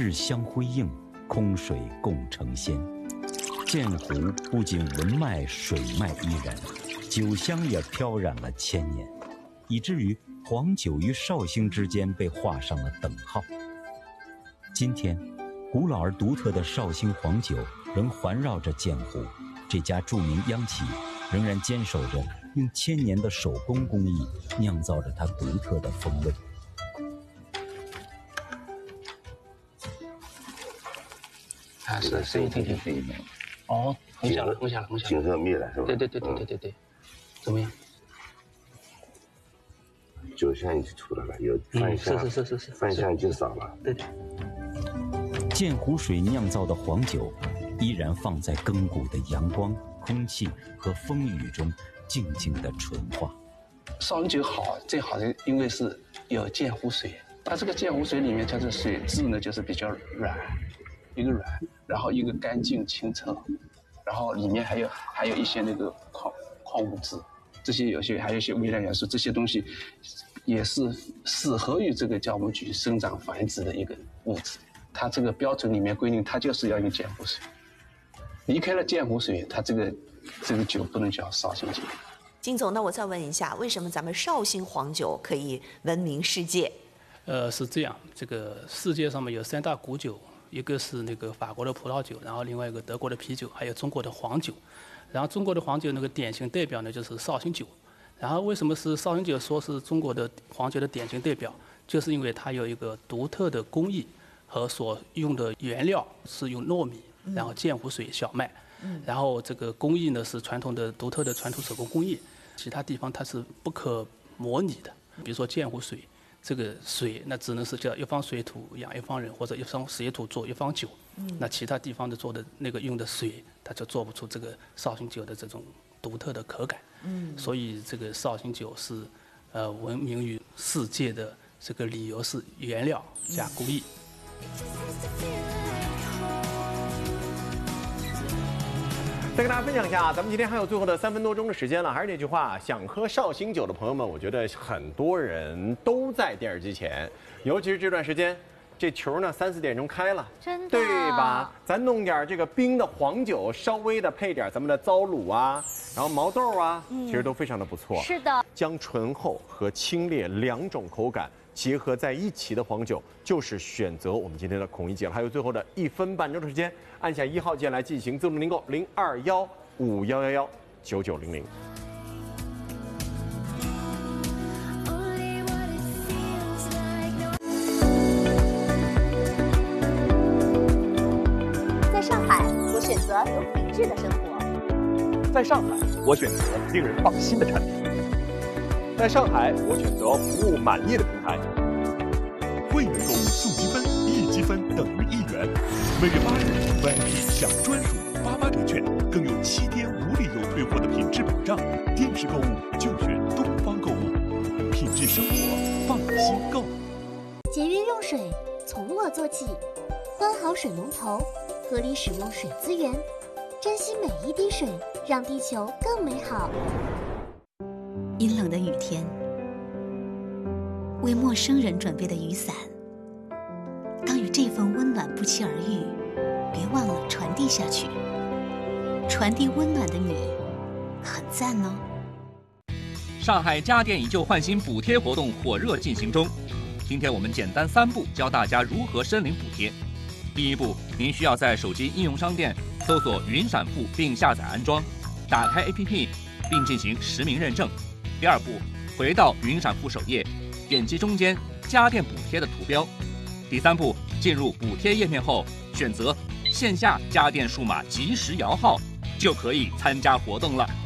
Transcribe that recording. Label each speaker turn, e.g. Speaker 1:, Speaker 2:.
Speaker 1: 日相辉映，空水共成仙。鉴湖不仅文脉水脉依然，酒香也飘染了千年，以至于黄酒与绍兴之间被画上了等号。今天，古老而独特的绍兴黄酒仍环绕着鉴湖，这家著名央企仍然坚守着用千年的手工工艺酿造着它独特的风味。
Speaker 2: 啊，是声音听听。哦，红下了。
Speaker 3: 景色密了是吧？
Speaker 2: 对，怎么样？
Speaker 3: 酒香已经出来了，有饭香，
Speaker 2: 是，
Speaker 3: 饭香已经少了。
Speaker 2: 对。
Speaker 1: 鉴湖水酿造的黄酒，依然放在亘古的阳光、空气和风雨中，静静地纯化。
Speaker 2: 绍兴酒好，最好的因为是有鉴湖水，它这个鉴湖水里面，它的水质呢就是比较软，一个软，然后一个干净清澈，然后里面还有一些那个矿物质，这些还有一些微量元素，这些东西也是适合于这个酵母菌生长繁殖的一个物质。它这个标准里面规定，它就是要用鉴湖水。离开了鉴湖水，它这个酒不能叫绍兴酒。
Speaker 4: 金总，那我再问一下，为什么咱们绍兴黄酒可以闻名世界？
Speaker 5: 是这样，这个世界上面有3大古酒，一个是那个法国的葡萄酒，然后另外一个德国的啤酒，还有中国的黄酒。然后中国的黄酒那个典型代表呢就是绍兴酒。然后为什么是绍兴酒说是中国的黄酒的典型代表？就是因为它有一个独特的工艺和所用的原料是用糯米，然后鉴湖水、小麦，然后这个工艺呢是传统的独特的传统手工工艺，其他地方它是不可模拟的。比如说鉴湖水，这个水那只能是叫一方水土养一方人，或者一方水土做一方酒。那其他地方的做的那个用的水，它就做不出这个绍兴酒的这种独特的口感。所以这个绍兴酒是闻名于世界的这个理由是原料加工艺。
Speaker 6: 再跟大家分享一下，咱们今天还有最后的3分多钟的时间了。还是那句话，想喝绍兴酒的朋友们，我觉得很多人都在电视机前，尤其是这段时间，这球呢3、4点钟开了，
Speaker 7: 真的，
Speaker 6: 对吧？咱弄点这个冰的黄酒，稍微的配点咱们的糟卤啊，然后毛豆啊，其实都非常的不错。
Speaker 7: 是的，
Speaker 6: 将醇厚和清冽2种口感结合在一起的黄酒，就是选择我们今天的孔乙己了。还有最后的1分半钟的时间，按下1号键来进行自动订购，0215119900。
Speaker 7: 在上海，我选择有品质的生活；
Speaker 8: 在上海，我选择令人放心的产品；在上海，我选择服务满意的平台。
Speaker 9: 会员购物送积分，1积分等于1元。每月8日 ，VIP 享专属88折券，更有7天无理由退货的品质保障。电视购物就选东方购物，品质生活，放心购。
Speaker 7: 节约用水，从我做起，关好水龙头，合理使用水资源，珍惜每一滴水，让地球更美好。
Speaker 10: 阴冷的雨天，为陌生人准备的雨伞，当与这份温暖不期而遇，别忘了传递下去。传递温暖的你，很赞哦。
Speaker 11: 上海家电以旧换新补贴活动火热进行中，今天我们简单3步教大家如何申领补贴。第1步，您需要在手机应用商店搜索云闪付并下载安装，打开 APP 并进行实名认证。第2步，回到云闪付首页，点击中间家电补贴的图标。第3步，进入补贴页面后，选择线下家电数码即时摇号，就可以参加活动了。